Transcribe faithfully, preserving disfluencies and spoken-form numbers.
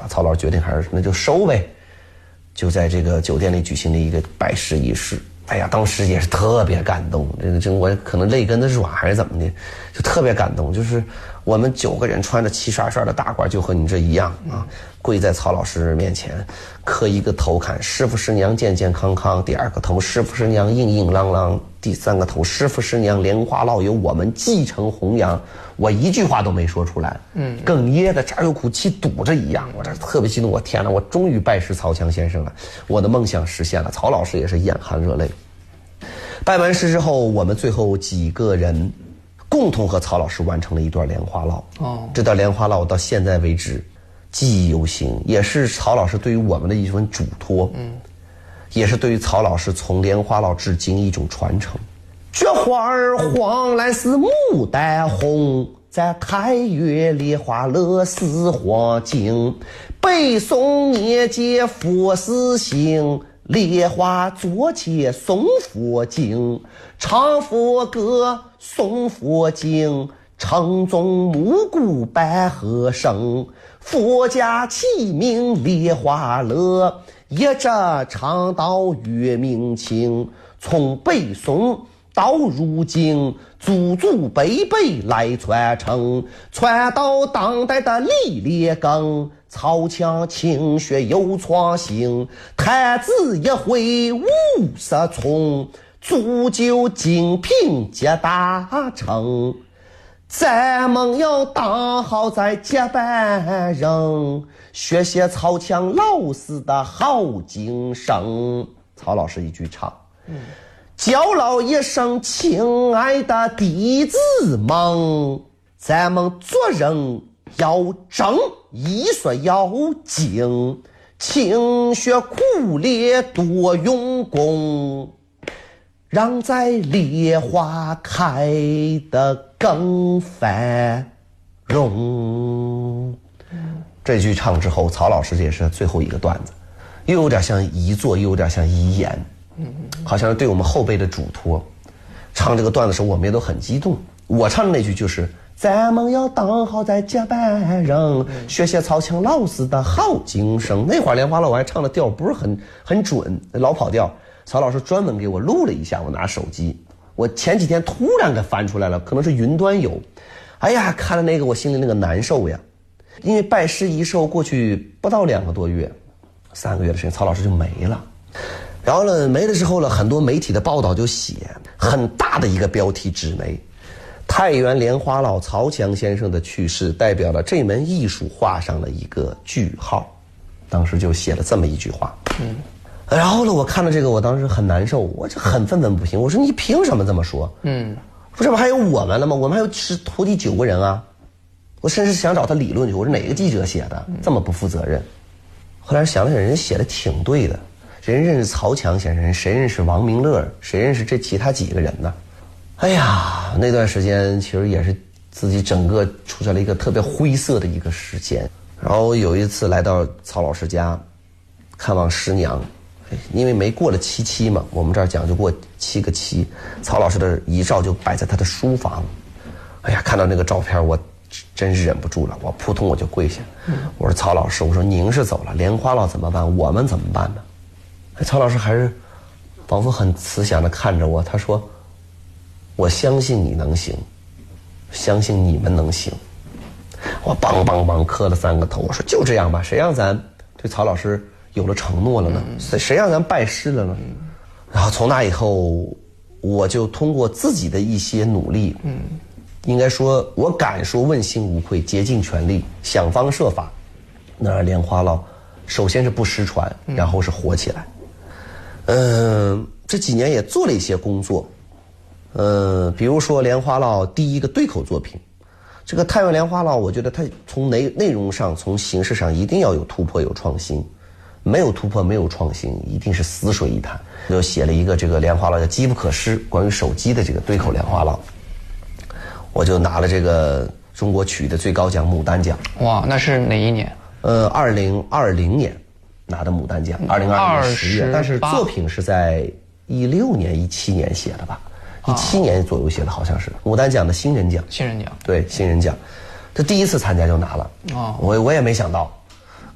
曹老师决定还是那就收呗，就在这个酒店里举行了一个拜师仪式。哎呀，当时也是特别感动，这个这我可能泪跟的软还是怎么的，就特别感动。就是我们九个人穿着齐刷刷的大褂，就和你这一样啊，跪在曹老师面前，磕一个头看师傅师娘健健康康，第二个头师傅师娘硬硬朗朗，第三个头师傅师娘莲花落由我们继承弘扬。我一句话都没说出来，嗯，哽咽的这儿有口气堵着一样，我这特别激动。我天哪，我终于拜师曹强先生了，我的梦想实现了。曹老师也是眼含热泪。拜完师之后，我们最后几个人共同和曹老师完成了一段莲花落。哦，这段莲花落到现在为止记忆犹新，也是曹老师对于我们的一份嘱托，嗯，也是对于曹老师从莲花落至今一种传承。这花儿黄蓝似牡丹红，在太岳梨花乐似黄金。北宋年间佛寺行，梨花坐前诵佛经。唱佛歌诵佛经，称宗暮鼓百和声。佛家起名梨花乐，一直唱到月明清。从北宋到如今，祖祖辈辈来传承，传到当代的李烈庚，曹强勤学有创新，太子一回五十从，铸就精品皆大成。咱们要当好在接班人，学习曹强老师的好精神。曹老师一句唱，嗯，教老一声亲爱的弟子们，咱们做人要正，艺术要精，勤学苦练多用功，让在梨花开得更繁荣。这句唱之后，曹老师也是最后一个段子，又有点像遗作，又有点像遗言，好像是对我们后辈的嘱托。唱这个段子的时候，我们也都很激动。我唱的那句就是咱们要当好在接班人，学习曹强老师的好精神。那会儿莲花落我还唱的调不是很很准，老跑调。曹老师专门给我录了一下，我拿手机，我前几天突然给翻出来了，可能是云端有。哎呀，看了那个我心里那个难受呀，因为拜师仪式过去不到两个多月，三个月的时间，曹老师就没了。然后呢，没了之后呢，很多媒体的报道就写很大的一个标题纸媒，太原莲花落曹强先生的去世代表了这门艺术画上了一个句号。当时就写了这么一句话，嗯。然后呢，我看到这个，我当时很难受，我这很愤愤不平。我说你凭什么这么说？嗯，不这不还有我们了吗？我们还有是徒弟九个人啊。我甚至想找他理论去，我说哪个记者写的这么不负责任？后来想了想，人家写的挺对的。人认识曹强先生，谁认识王明乐？谁认识这其他几个人呢？哎呀，那段时间其实也是自己整个处在了一个特别灰色的一个时间。然后有一次来到曹老师家看望师娘。因为没过了七七嘛，我们这儿讲究过七个七，曹老师的遗照就摆在他的书房。哎呀，看到那个照片，我真是忍不住了，我扑通我就跪下。我说曹老师，我说您是走了，莲花落怎么办？我们怎么办呢？哎，曹老师还是仿佛很慈祥地看着我，他说：“我相信你能行，相信你们能行。”我梆梆梆磕了三个头，我说就这样吧，谁让咱对曹老师有了承诺了呢？谁谁让咱拜师了呢？然后从那以后，我就通过自己的一些努力，嗯，应该说，我敢说问心无愧，竭尽全力，想方设法，能让莲花落首先是不失传，然后是火起来。嗯、呃，这几年也做了一些工作，呃，比如说莲花落第一个对口作品，这个太原莲花落，我觉得它从内内容上、从形式上一定要有突破、有创新。没有突破，没有创新，一定是死水一潭。就写了一个这个莲花落叫机不可失，关于手机的这个对口莲花落，我就拿了这个中国曲艺的最高奖牡丹奖。 哇，那是哪一年？ 呃，二零二零年拿的牡丹奖，二零二零年十月，但是作品是在一六年、一七年写的吧？一七年左右写的，好像是牡丹奖的新人奖。 新人奖， 对，新人奖，这第一次参加就拿了。哦，我我也没想到。